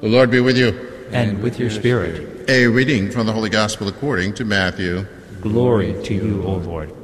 The Lord be with you. And with your spirit. A reading from the Holy Gospel according to Matthew. Glory to you, O Lord.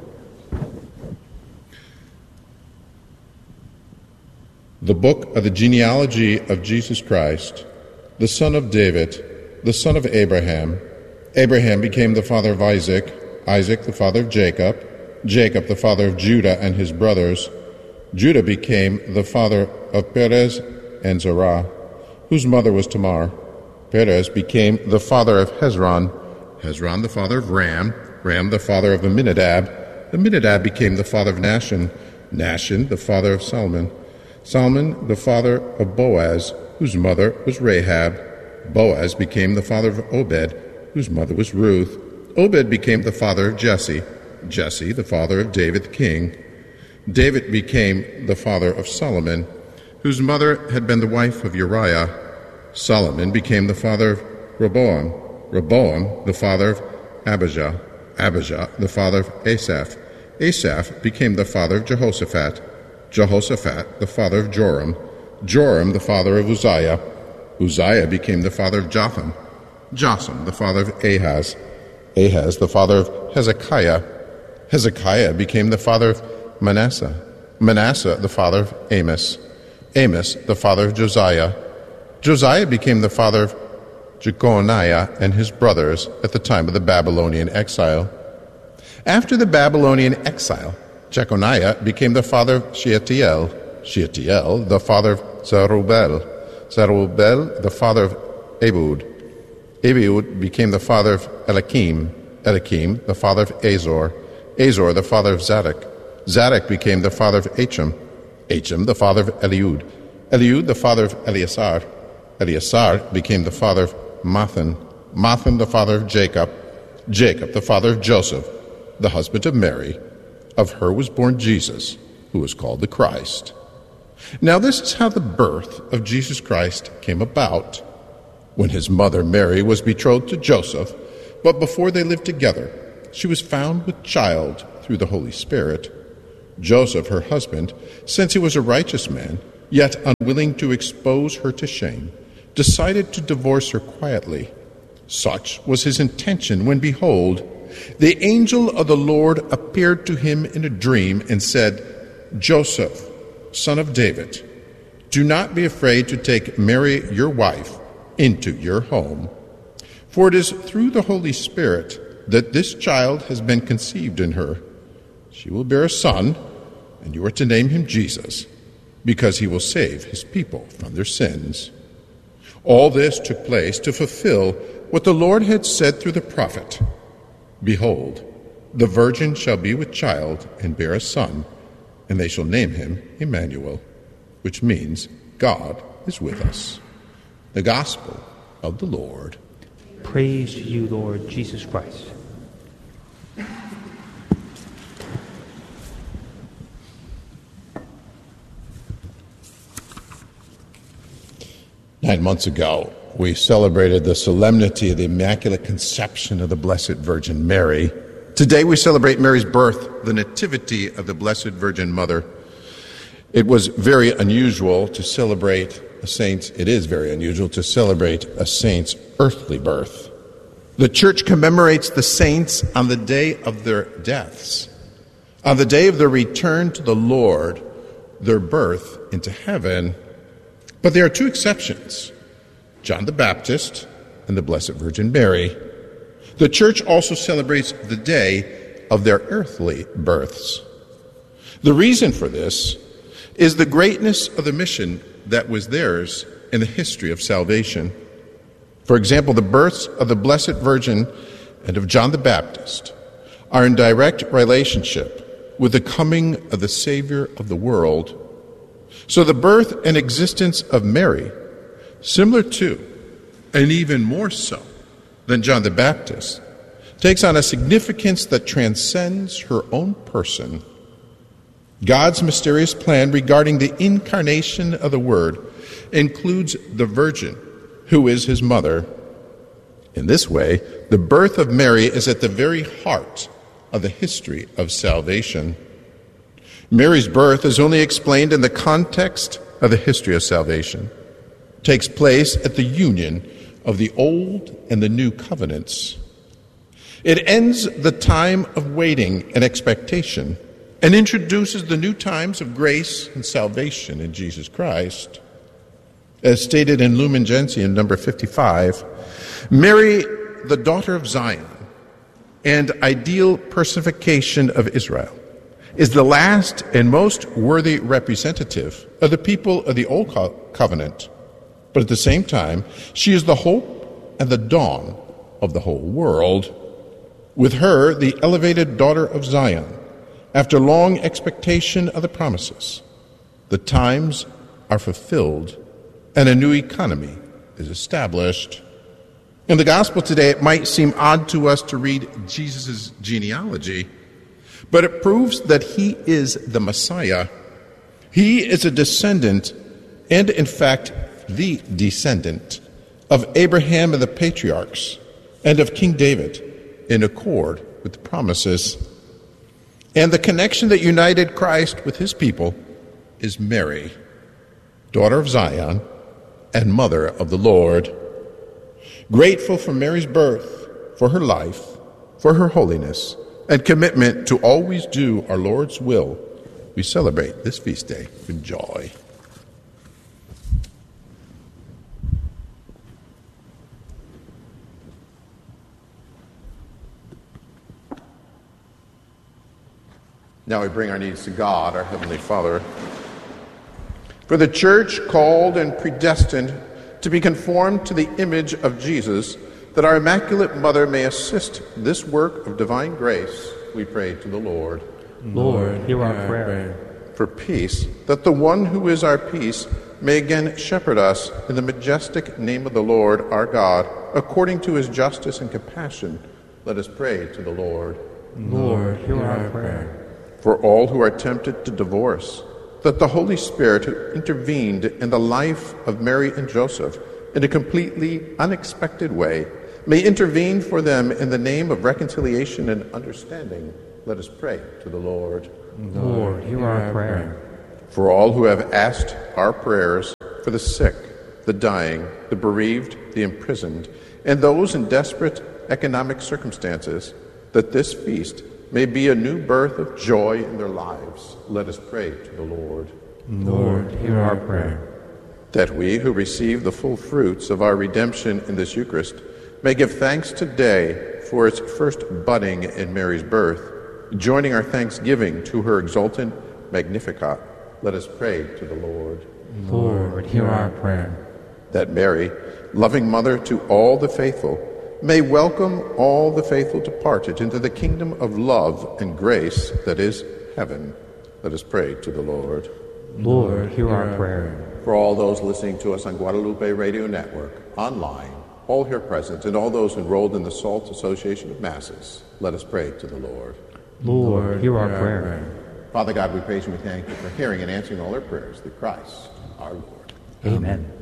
The book of the genealogy of Jesus Christ, the son of David, the son of Abraham. Abraham became the father of Isaac, Isaac the father of Jacob, Jacob the father of Judah and his brothers. Judah became the father of Perez and Zerah, whose mother was Tamar. Perez became the father of Hezron, Hezron the father of Ram, Ram the father of Amminadab. Amminadab became the father of Nahshon, Nahshon the father of Salmon, Salmon the father of Boaz, whose mother was Rahab. Boaz became the father of Obed, whose mother was Ruth. Obed became the father of Jesse, Jesse the father of David the king. David became the father of Solomon, whose mother had been the wife of Uriah. Solomon became the father of Rehoboam, Rehoboam the father of Abijah, Abijah the father of Asaph. Asaph became the father of Jehoshaphat, Jehoshaphat the father of Joram, Joram the father of Uzziah. Uzziah became the father of Jotham, Jotham the father of Ahaz, Ahaz the father of Hezekiah. Hezekiah became the father of Manasseh, Manasseh the father of Amos, Amos the father of Josiah. Josiah became the father of Jeconiah and his brothers at the time of the Babylonian exile. After the Babylonian exile, Jeconiah became the father of Shealtiel, Shealtiel the father of Zerubbabel, Zerubbabel the father of Ehud. Ehud became the father of Eliakim, Eliakim the father of Azor, Azor the father of Zadok. Zadok became the father of Achim, Achim the father of Eliud, Eliud the father of Eleazar. Eleazar became the father of Mathan, Mathan the father of Jacob, Jacob the father of Joseph, the husband of Mary. Of her was born Jesus, who is called the Christ. Now this is how the birth of Jesus Christ came about. When his mother Mary was betrothed to Joseph, but before they lived together, she was found with child through the Holy Spirit. Joseph, her husband, since he was a righteous man, yet unwilling to expose her to shame, decided to divorce her quietly. Such was his intention when, behold, the angel of the Lord appeared to him in a dream and said, Joseph, son of David, do not be afraid to take Mary, your wife, into your home. For it is through the Holy Spirit that this child has been conceived in her. She will bear a son, and you are to name him Jesus, because he will save his people from their sins. All this took place to fulfill what the Lord had said through the prophet. Behold, the virgin shall be with child and bear a son, and they shall name him Emmanuel, which means God is with us. The Gospel of the Lord. Praise to you, Lord Jesus Christ. 9 months ago, we celebrated the solemnity of the Immaculate Conception of the Blessed Virgin Mary. Today we celebrate Mary's birth, the Nativity of the Blessed Virgin Mother. It was very unusual to celebrate a saint's, it is very unusual to celebrate a saint's earthly birth. The Church commemorates the saints on the day of their deaths, on the day of their return to the Lord, their birth into heaven. But there are two exceptions, John the Baptist and the Blessed Virgin Mary. The Church also celebrates the day of their earthly births. The reason for this is the greatness of the mission that was theirs in the history of salvation. For example, the births of the Blessed Virgin and of John the Baptist are in direct relationship with the coming of the Savior of the world. So the birth and existence of Mary, similar to, and even more so than John the Baptist, takes on a significance that transcends her own person. God's mysterious plan regarding the incarnation of the Word includes the Virgin, who is his mother. In this way, the birth of Mary is at the very heart of the history of salvation. Mary's birth is only explained in the context of the history of salvation. takes place at the union of the old and the new covenants. It ends the time of waiting and expectation and introduces the new times of grace and salvation in Jesus Christ. As stated in Lumen Gentium number 55, Mary, the daughter of Zion and ideal personification of Israel, is the last and most worthy representative of the people of the Old Covenant. But at the same time, she is the hope and the dawn of the whole world. With her, the elevated daughter of Zion, after long expectation of the promises, the times are fulfilled and a new economy is established. In the gospel today, it might seem odd to us to read Jesus' genealogy, but it proves that he is the Messiah. He is a descendant, and in fact, the descendant of Abraham and the patriarchs, and of King David, in accord with the promises. And the connection that united Christ with his people is Mary, daughter of Zion and mother of the Lord. Grateful for Mary's birth, for her life, for her holiness, and commitment to always do our Lord's will, we celebrate this feast day with joy. Now we bring our needs to God, our Heavenly Father. For the Church called and predestined to be conformed to the image of Jesus, that our Immaculate Mother may assist this work of divine grace, we pray to the Lord. Lord, hear our prayer. For peace, that the one who is our peace may again shepherd us in the majestic name of the Lord our God, according to his justice and compassion, let us pray to the Lord. Lord, hear our prayer. For all who are tempted to divorce, that the Holy Spirit who intervened in the life of Mary and Joseph in a completely unexpected way may intervene for them in the name of reconciliation and understanding. Let us pray to the Lord. Lord, hear our prayer. For all who have asked our prayers for the sick, the dying, the bereaved, the imprisoned, and those in desperate economic circumstances, that this feast may be a new birth of joy in their lives, let us pray to the Lord. Lord, hear our prayer. That we who receive the full fruits of our redemption in this Eucharist may give thanks today for its first budding in Mary's birth, joining our thanksgiving to her exultant Magnificat, let us pray to the Lord. Lord, hear our prayer. That Mary, loving mother to all the faithful, may welcome all the faithful departed into the kingdom of love and grace that is heaven. Let us pray to the Lord. Lord, hear our prayer. For all those listening to us on Guadalupe Radio Network, online, all here present, and all those enrolled in the SALT Association of Masses, let us pray to the Lord. Lord, hear our prayer. Father God, we praise you and we thank you for hearing and answering all our prayers through Christ our Lord. Amen.